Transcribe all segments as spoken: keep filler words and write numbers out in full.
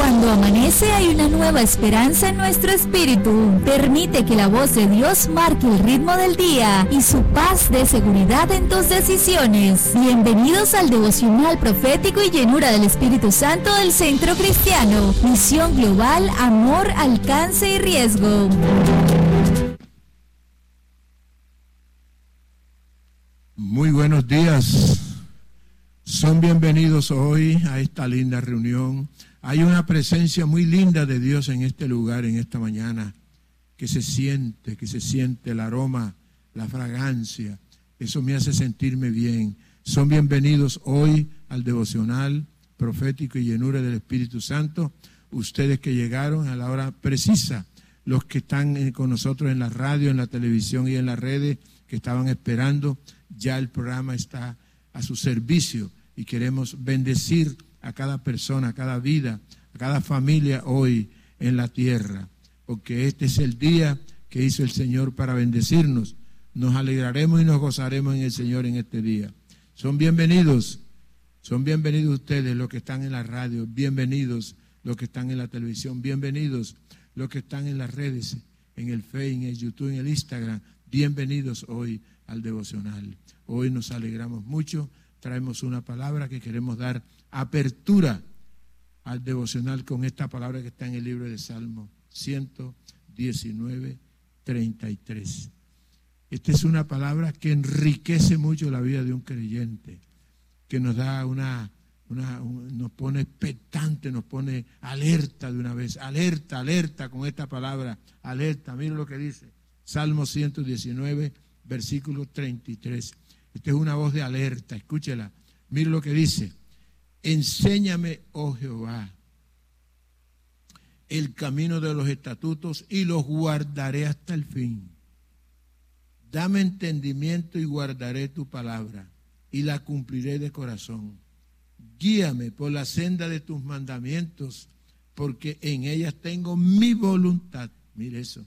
Cuando amanece hay una nueva esperanza en nuestro espíritu. Permite que la voz de Dios marque el ritmo del día y su paz dé seguridad en tus decisiones. Bienvenidos al devocional profético y llenura del Espíritu Santo del Centro Cristiano. Misión global, amor, alcance y riesgo. Muy buenos días. Son bienvenidos hoy a esta linda reunión. Hay una presencia muy linda de Dios en este lugar, en esta mañana, que se siente, que se siente el aroma, la fragancia. Eso me hace sentirme bien. Son bienvenidos hoy al devocional profético y llenura del Espíritu Santo. Ustedes que llegaron a la hora precisa, los que están con nosotros en la radio, en la televisión y en las redes, que estaban esperando, ya el programa está a su servicio. Y queremos bendecir a cada persona, a cada vida, a cada familia hoy en la tierra, porque este es el día que hizo el Señor para bendecirnos. Nos alegraremos y nos gozaremos en el Señor en este día. Son bienvenidos, son bienvenidos ustedes los que están en la radio, bienvenidos los que están en la televisión, bienvenidos los que están en las redes, en el Facebook, en el YouTube, en el Instagram, bienvenidos hoy al devocional. Hoy nos alegramos mucho. Traemos una palabra que queremos dar apertura al devocional con esta palabra que está en el libro de Salmo ciento diecinueve, treinta y tres. Esta es una palabra que enriquece mucho la vida de un creyente, que nos da una, una un, nos pone expectante, nos pone alerta de una vez, alerta, alerta con esta palabra, alerta. Miren lo que dice Salmo ciento diecinueve, versículo treinta y tres. Esta es una voz de alerta, escúchela. Mire lo que dice. Enséñame, oh Jehová, el camino de los estatutos y los guardaré hasta el fin. Dame entendimiento y guardaré tu palabra y la cumpliré de corazón. Guíame por la senda de tus mandamientos, porque en ellas tengo mi voluntad. Mire eso.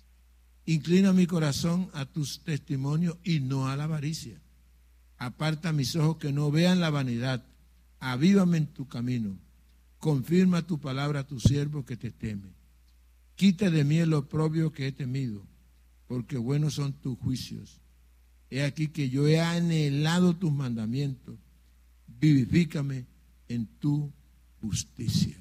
Inclina mi corazón a tus testimonios y no a la avaricia. Aparta mis ojos que no vean la vanidad. Avívame en tu camino. Confirma tu palabra a tu siervo que te teme. Quita de mí el oprobio que he temido, porque buenos son tus juicios. He aquí que yo he anhelado tus mandamientos. Vivifícame en tu justicia.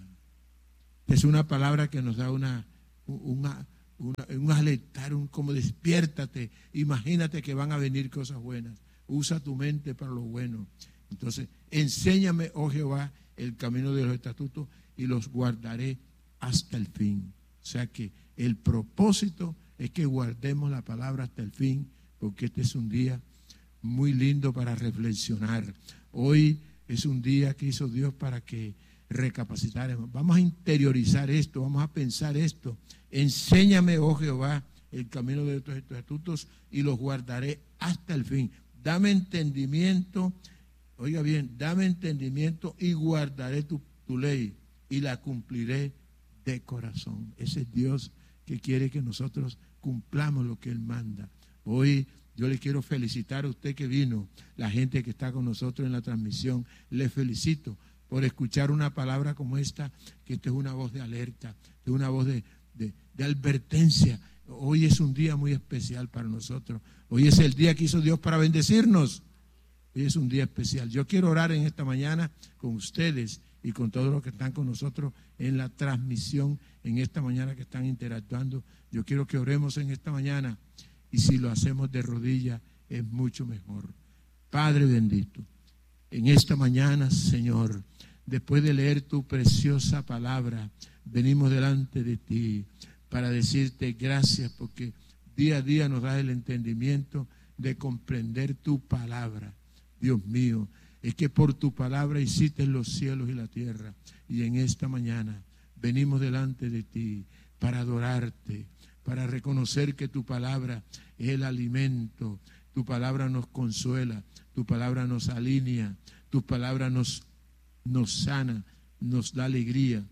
Es una palabra que nos da una, una, una, un alertar, un como despiértate. Imagínate que van a venir cosas buenas. Usa tu mente para lo bueno. Entonces, enséñame, oh Jehová, el camino de los estatutos y los guardaré hasta el fin. O sea que el propósito es que guardemos la palabra hasta el fin, porque este es un día muy lindo para reflexionar. Hoy es un día que hizo Dios para que recapacitáramos. Vamos a interiorizar esto, vamos a pensar esto. Enséñame, oh Jehová, el camino de tus estatutos y los guardaré hasta el fin. Dame entendimiento, oiga bien, dame entendimiento y guardaré tu, tu ley y la cumpliré de corazón. Ese es Dios que quiere que nosotros cumplamos lo que Él manda. Hoy yo le quiero felicitar a usted que vino, la gente que está con nosotros en la transmisión. Le felicito por escuchar una palabra como esta, que esta es una voz de alerta, es una voz de, de, de advertencia. Hoy es un día muy especial para nosotros. Hoy es el día que hizo Dios para bendecirnos. Hoy es un día especial. Yo quiero orar en esta mañana con ustedes y con todos los que están con nosotros en la transmisión, en esta mañana que están interactuando. Yo quiero que oremos en esta mañana, y si lo hacemos de rodillas es mucho mejor. Padre bendito, en esta mañana, Señor, después de leer tu preciosa palabra, venimos delante de ti para decirte gracias, porque día a día nos das el entendimiento de comprender tu palabra. Dios mío, es que por tu palabra hiciste los cielos y la tierra, y en esta mañana venimos delante de ti para adorarte, para reconocer que tu palabra es el alimento, tu palabra nos consuela, tu palabra nos alinea, tu palabra nos, nos sana, nos da alegría.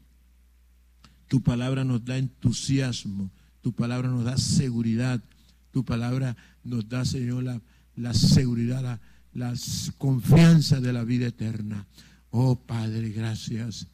Tu palabra nos da entusiasmo, tu palabra nos da seguridad, tu palabra nos da, Señor, la, la seguridad, la, la confianza de la vida eterna. Oh Padre, gracias.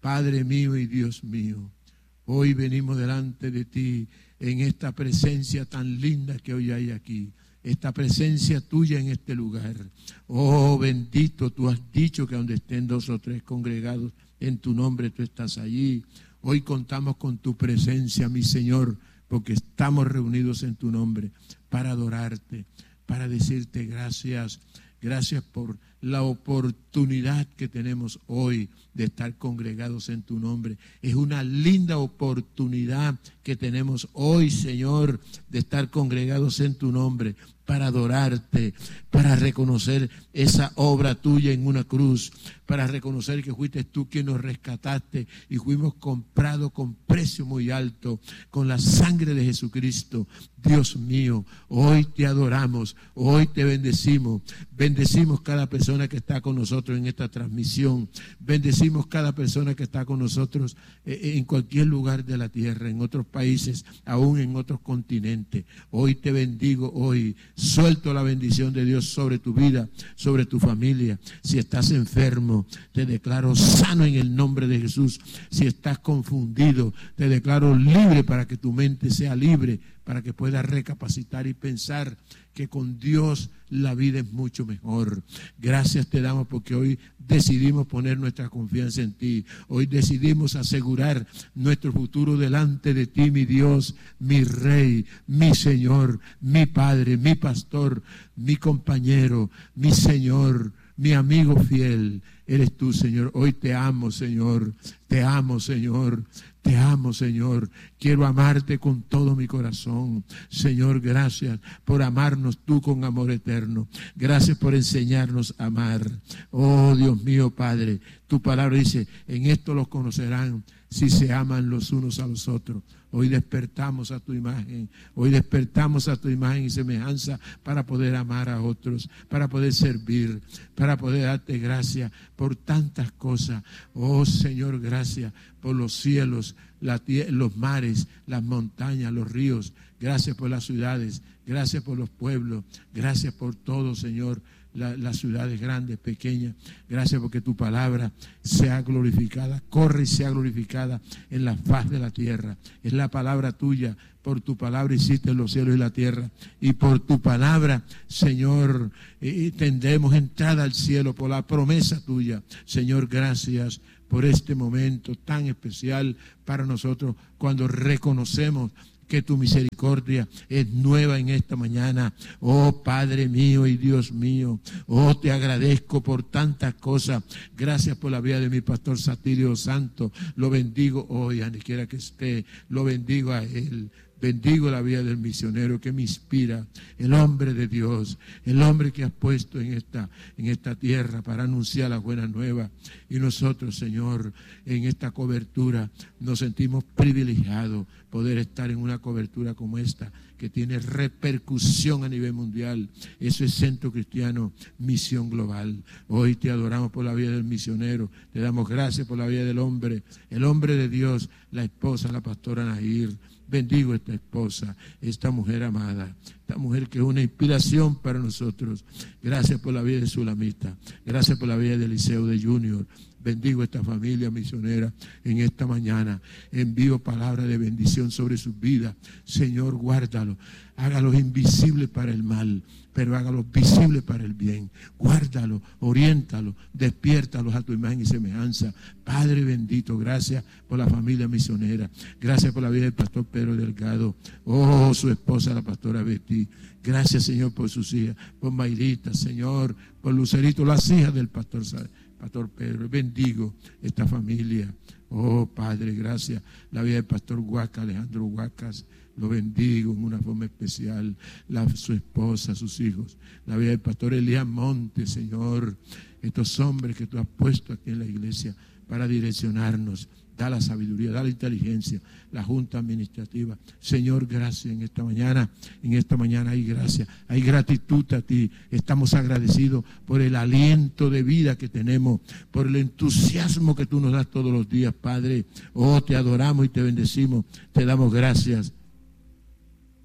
Padre mío y Dios mío, hoy venimos delante de ti en esta presencia tan linda que hoy hay aquí. Esta presencia tuya en este lugar. Oh, bendito, tú has dicho que donde estén dos o tres congregados en tu nombre, tú estás allí. Hoy contamos con tu presencia, mi Señor, porque estamos reunidos en tu nombre para adorarte, para decirte gracias. Gracias por la oportunidad que tenemos hoy de estar congregados en tu nombre. Es una linda oportunidad que tenemos hoy, Señor, de estar congregados en tu nombre para adorarte, para reconocer esa obra tuya en una cruz, para reconocer que fuiste tú quien nos rescataste y fuimos comprados con precio muy alto, con la sangre de Jesucristo. Dios mío, hoy te adoramos, hoy te bendecimos, bendecimos cada persona que está con nosotros en esta transmisión, bendecimos cada persona que está con nosotros en cualquier lugar de la tierra, en otros países, aún en otros continentes. Hoy te bendigo, hoy suelto la bendición de Dios sobre tu vida, sobre tu familia. Si estás enfermo, te declaro sano en el nombre de Jesús. Si estás confundido, te declaro libre para que tu mente sea libre, para que puedas recapacitar y pensar que con Dios la vida es mucho mejor. Gracias te damos porque hoy decidimos poner nuestra confianza en ti. Hoy decidimos asegurar nuestro futuro delante de ti, mi Dios, mi Rey, mi Señor, mi Padre, mi Pastor, mi compañero, mi Señor, mi amigo fiel. Eres tú, Señor. Hoy te amo, Señor. Te amo, Señor. Te amo, Señor. Quiero amarte con todo mi corazón. Señor, gracias por amarnos tú con amor eterno. Gracias por enseñarnos a amar. Oh, Dios mío, Padre, tu palabra dice, en esto los conocerán si se aman los unos a los otros. Hoy despertamos a tu imagen, hoy despertamos a tu imagen y semejanza para poder amar a otros, para poder servir, para poder darte gracias por tantas cosas. Oh Señor, gracias por los cielos, la tie- los mares, las montañas, los ríos. Gracias por las ciudades, gracias por los pueblos, gracias por todo, Señor. La, las ciudades grandes, pequeñas. Gracias porque tu palabra sea glorificada, corre y sea glorificada en la faz de la tierra. Es la palabra tuya. Por tu palabra hiciste los cielos y la tierra. Y por tu palabra, Señor, eh, tendremos entrada al cielo por la promesa tuya. Señor, gracias por este momento tan especial para nosotros cuando reconocemos que tu misericordia es nueva en esta mañana. Oh Padre mío y Dios mío, oh te agradezco por tantas cosas. Gracias por la vida de mi pastor Satirio Santo. Lo bendigo hoy, donde quiera que esté. Lo bendigo a él. Bendigo la vida del misionero que me inspira, el hombre de Dios, el hombre que has puesto en esta, en esta tierra para anunciar las buenas nuevas. Y nosotros, Señor, en esta cobertura nos sentimos privilegiados poder estar en una cobertura como esta, que tiene repercusión a nivel mundial. Eso es Centro Cristiano Misión Global. Hoy te adoramos por la vida del misionero, te damos gracias por la vida del hombre, el hombre de Dios, la esposa, la pastora Nahir. Bendigo esta esposa, esta mujer amada, esta mujer que es una inspiración para nosotros. Gracias por la vida de Sulamita, gracias por la vida de Eliseo de Junior. Bendigo esta familia misionera en esta mañana. Envío palabras de bendición sobre sus vidas. Señor, guárdalo. Hágalos invisibles para el mal, pero hágalos visibles para el bien. Guárdalo, oriéntalo, despiértalos a tu imagen y semejanza. Padre bendito, gracias por la familia misionera. Gracias por la vida del pastor Pedro Delgado. Oh, su esposa, la pastora Betty. Gracias, Señor, por sus hijas, por Mayrita, Señor, por Lucerito, las hijas del pastor Pastor Pedro. Bendigo esta familia. Oh Padre, gracias. La vida del pastor Huaca, Alejandro Huacas, lo bendigo en una forma especial. La, su esposa, sus hijos. La vida del pastor Elías Monte, Señor. Estos hombres que tú has puesto aquí en la iglesia para direccionarnos. Da la sabiduría, da la inteligencia, la junta administrativa. Señor, gracias en esta mañana. En esta mañana hay gracia, hay gratitud a ti. Estamos agradecidos por el aliento de vida que tenemos, por el entusiasmo que tú nos das todos los días, Padre. Oh, te adoramos y te bendecimos. Te damos gracias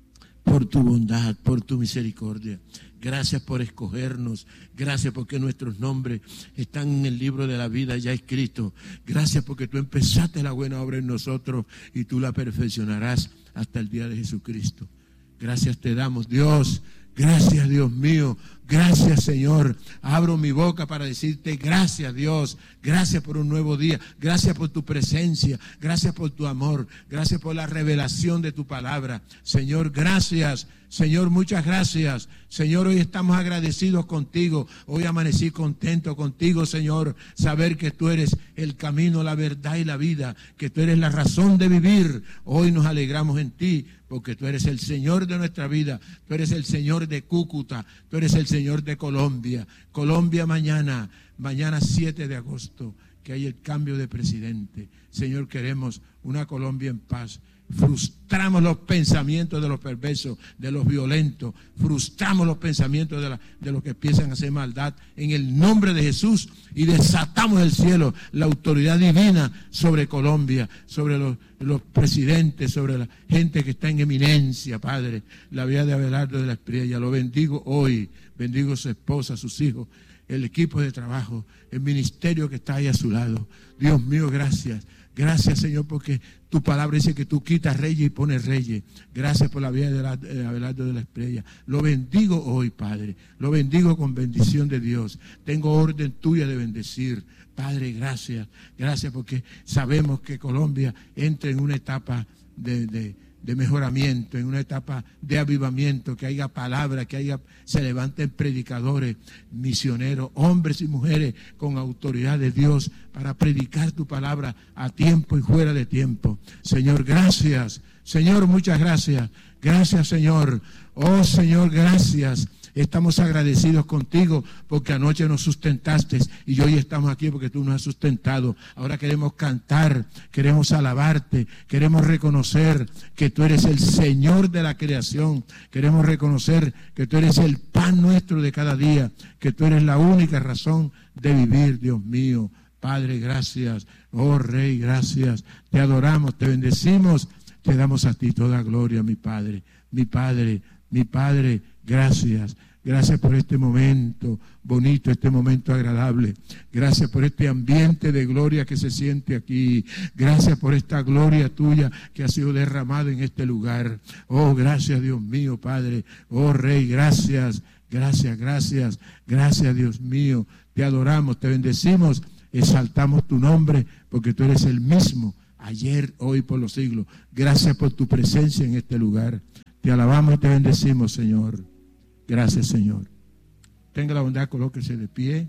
por tu bondad, por tu misericordia. Gracias por escogernos. Gracias porque nuestros nombres están en el libro de la vida ya escritos. Gracias porque tú empezaste la buena obra en nosotros y tú la perfeccionarás hasta el día de Jesucristo. Gracias te damos, Dios. Gracias, Dios mío. Gracias, Señor. Abro mi boca para decirte gracias, Dios. Gracias por un nuevo día. Gracias por tu presencia. Gracias por tu amor. Gracias por la revelación de tu palabra. Señor, gracias. Señor, muchas gracias. Señor, hoy estamos agradecidos contigo. Hoy amanecí contento contigo, Señor. Saber que tú eres el camino, la verdad y la vida. Que tú eres la razón de vivir. Hoy nos alegramos en ti porque tú eres el Señor de nuestra vida. Tú eres el Señor de Cúcuta. Tú eres el Señor de Colombia. Colombia mañana, mañana siete de agosto, que hay el cambio de presidente. Señor, queremos una Colombia en paz. Frustramos los pensamientos de los perversos, de los violentos. Frustramos los pensamientos de, la, de los que piensan hacer maldad en el nombre de Jesús y desatamos del cielo la autoridad divina sobre Colombia, sobre los, los presidentes, sobre la gente que está en eminencia, Padre. La vida de Abelardo de la Espriella, lo bendigo hoy, bendigo a su esposa, a sus hijos, el equipo de trabajo, el ministerio que está ahí a su lado. Dios mío, gracias. Gracias, Señor, porque tu palabra dice que tú quitas reyes y pones reyes. Gracias por la vida de, la, de Abelardo de la Espriella. Lo bendigo hoy, Padre. Lo bendigo con bendición de Dios. Tengo orden tuya de bendecir. Padre, gracias. Gracias porque sabemos que Colombia entra en una etapa de... de de mejoramiento, en una etapa de avivamiento, que haya palabra, que haya, se levanten predicadores, misioneros, hombres y mujeres con autoridad de Dios para predicar tu palabra a tiempo y fuera de tiempo. Señor, gracias. Señor, muchas gracias. Gracias, Señor. Oh, Señor, gracias. Estamos agradecidos contigo porque anoche nos sustentaste y hoy estamos aquí porque tú nos has sustentado. Ahora queremos cantar, queremos alabarte, queremos reconocer que tú eres el Señor de la creación. Queremos reconocer que tú eres el pan nuestro de cada día, que tú eres la única razón de vivir, Dios mío. Padre, gracias. Oh, Rey, gracias. Te adoramos, te bendecimos, te damos a ti toda gloria, mi Padre, mi Padre, mi Padre. Gracias, gracias por este momento bonito, este momento agradable. Gracias por este ambiente de gloria que se siente aquí. Gracias por esta gloria tuya que ha sido derramada en este lugar. Oh, gracias, Dios mío, Padre. Oh, Rey, gracias, gracias, gracias, gracias, Dios mío. Te adoramos, te bendecimos, exaltamos tu nombre porque tú eres el mismo ayer, hoy, por los siglos. Gracias por tu presencia en este lugar. Te alabamos y te bendecimos, Señor. Gracias, Señor. Tenga la bondad, colóquese de pie.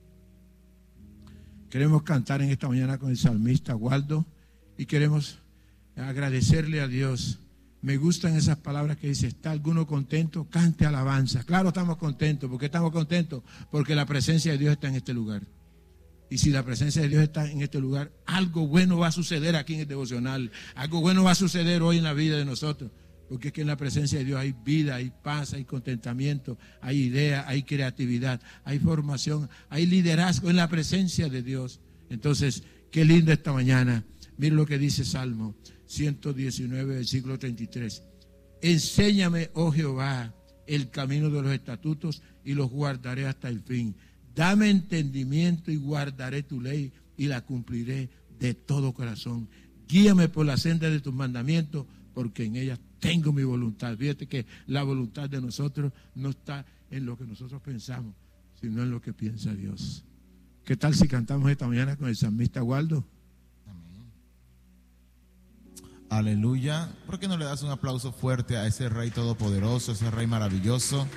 Queremos cantar en esta mañana con el salmista Waldo y queremos agradecerle a Dios. Me gustan esas palabras que dice, ¿está alguno contento? Cante alabanza. Claro, estamos contentos. ¿Por qué estamos contentos? Porque la presencia de Dios está en este lugar. Y si la presencia de Dios está en este lugar, algo bueno va a suceder aquí en el devocional. Algo bueno va a suceder hoy en la vida de nosotros. Porque es que en la presencia de Dios hay vida, hay paz, hay contentamiento, hay idea, hay creatividad, hay formación, hay liderazgo en la presencia de Dios. Entonces, qué lindo esta mañana. Mire lo que dice Salmo ciento diecinueve, versículo treinta y tres. Enséñame, oh Jehová, el camino de los estatutos y los guardaré hasta el fin. Dame entendimiento y guardaré tu ley y la cumpliré de todo corazón. Guíame por la senda de tus mandamientos, porque en ellas tengo mi voluntad. Fíjate que la voluntad de nosotros no está en lo que nosotros pensamos, sino en lo que piensa Dios. ¿Qué tal si cantamos esta mañana con el salmista Waldo? Amén. Aleluya. ¿Por qué no le das un aplauso fuerte a ese Rey todopoderoso, ese Rey maravilloso?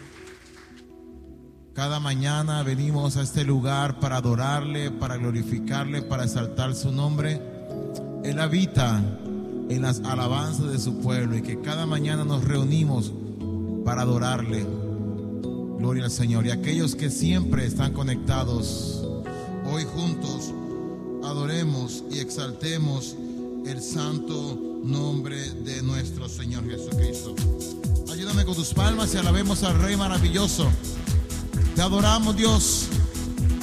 Cada mañana venimos a este lugar para adorarle, para glorificarle, para exaltar su nombre. Él habita en las alabanzas de su pueblo y que cada mañana nos reunimos para adorarle. Gloria al Señor. Y aquellos que siempre están conectados, hoy juntos adoremos y exaltemos el santo nombre de nuestro Señor Jesucristo. Ayúdame con tus palmas y alabemos al Rey maravilloso. Te adoramos, Dios.